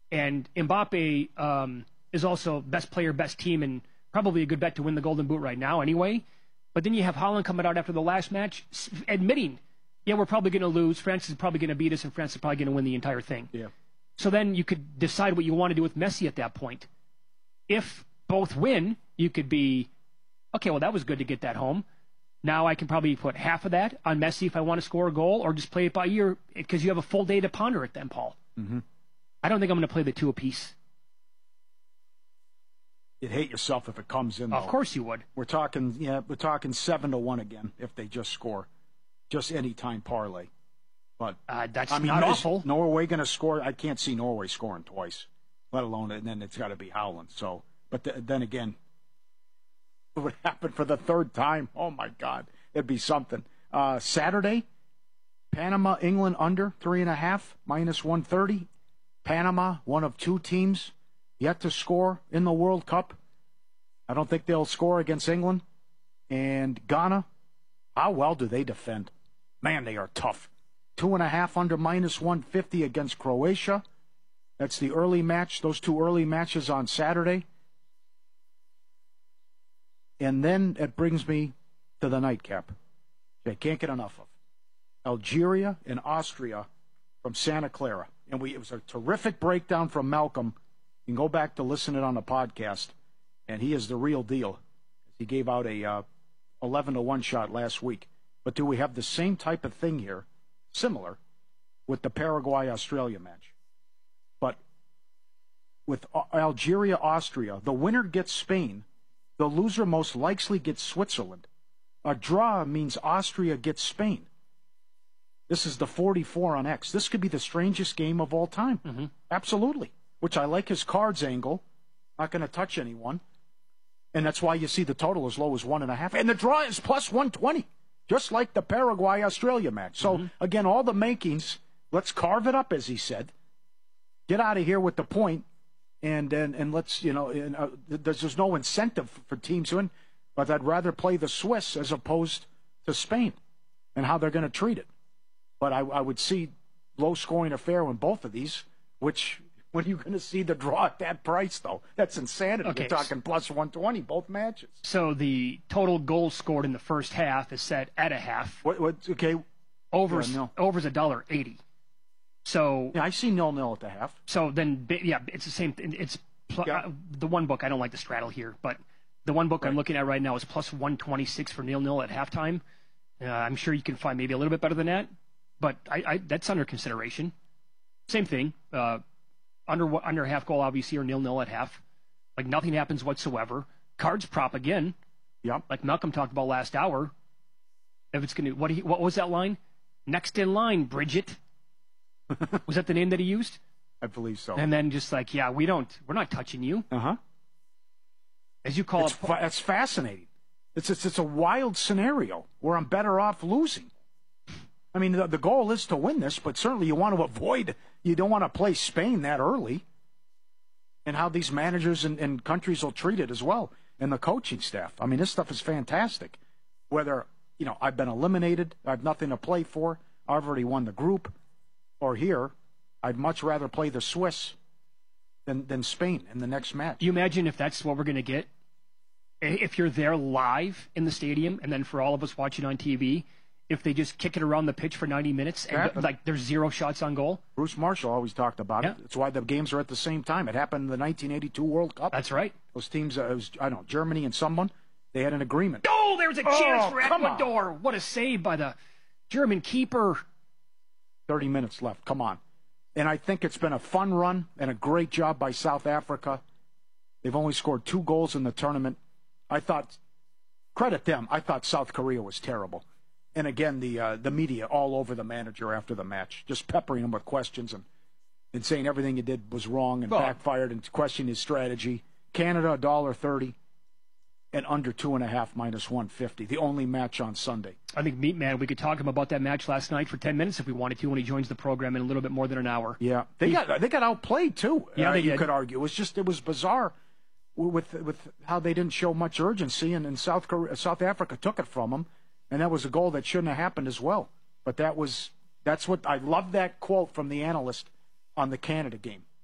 And Mbappe is also best player, best team, and probably a good bet to win the Golden Boot right now anyway. But then you have Haaland coming out after the last match admitting, yeah, we're probably going to lose. France is probably going to beat us, and France is probably going to win the entire thing. Yeah. So then you could decide what you want to do with Messi at that point. If both win, you could be, okay, well, that was good to get that home. Now I can probably put half of that on Messi if I want to score a goal, or just play it by ear because you have a full day to ponder it then, Paul. Mm-hmm. I don't think I'm going to play the two apiece. You'd hate yourself if it comes in, though. Of course you would. We're talking 7-1 again if they just score. Just any time parlay. But that's not awful. Is Norway going to score? I can't see Norway scoring twice, let alone, and then it's got to be Haaland. So, but then again, what would happen for the third time? Oh my God, it'd be something. Saturday, Panama, England under 3.5 -130. Panama, one of two teams yet to score in the World Cup. I don't think they'll score against England. And Ghana, how well do they defend? Man, they are tough. 2.5 under -150 against Croatia. That's the early match, those two early matches on Saturday. And then it brings me to the nightcap. I can't get enough of. Algeria and Austria from Santa Clara. And it was a terrific breakdown from Malcolm. You can go back to listen to it on the podcast. And he is the real deal. He gave out a 11-1 shot last week. But do we have the same type of thing here, similar, with the Paraguay-Australia match? But with Algeria-Austria, the winner gets Spain. The loser most likely gets Switzerland. A draw means Austria gets Spain. This is the 44 on X. This could be the strangest game of all time. Mm-hmm. Absolutely. Which I like his cards angle. Not going to touch anyone. And that's why you see the total as low as 1.5. And the draw is plus 120. Just like the Paraguay-Australia match. So, again, all the makings, let's carve it up, as he said. Get out of here with the point, and let's, there's no incentive for teams to win, but I'd rather play the Swiss as opposed to Spain and how they're going to treat it. But I would see low-scoring affair in both of these, which, when are you going to see the draw at that price, though? That's insanity. Okay. You're talking plus 120, both matches. So the total goals scored in the first half is set at a half. Okay. Over's $1.80. So yeah, I see 0-0 at the half. So then, yeah, it's the same thing. It's the one book. I don't like to straddle here, but the one book I'm looking at right now is plus 126 for 0-0 at halftime. I'm sure you can find maybe a little bit better than that, but that's under consideration. Same thing. Under half goal, obviously, or 0-0 at half. Like nothing happens whatsoever. Cards prop again. Yep. Like Malcolm talked about last hour. If it's going to, what was that line? Next in line, Bridget. Was that the name that he used? I believe so. And then just like, yeah, we're not touching you. Uh-huh. As you call it. That's fascinating. It's a wild scenario where I'm better off losing. I mean, the goal is to win this, but certainly you want to avoid, you don't want to play Spain that early. And how these managers and countries will treat it as well. And the coaching staff. I mean, this stuff is fantastic. Whether, I've been eliminated, I have nothing to play for, I've already won the group, or here, I'd much rather play the Swiss than Spain in the next match. You imagine if that's what we're going to get? If you're there live in the stadium, and then for all of us watching on TV, if they just kick it around the pitch for 90 minutes and there's 0 shots on goal. Bruce Marshall always talked about it. That's why the games are at the same time. It happened in the 1982 World Cup. That's right. Those teams, Germany and someone, they had an agreement. Oh, there was a chance for Ecuador. What a save by the German keeper. 30 minutes left. Come on. And I think it's been a fun run and a great job by South Africa. They've only scored 2 goals in the tournament. Credit them, I thought South Korea was terrible. And again, the media all over the manager after the match, just peppering him with questions and saying everything he did was wrong and backfired and questioning his strategy. Canada, $1.30 and under 2.5 minus 150. The only match on Sunday. I think, Meat Man, we could talk him about that match last night for 10 minutes if we wanted to when he joins the program in a little bit more than an hour. Yeah, they got outplayed too. Yeah, you could argue. It was bizarre with how they didn't show much urgency, and South Africa took it from them. And that was a goal that shouldn't have happened as well. But that's what I love that quote from the analyst on the Canada game.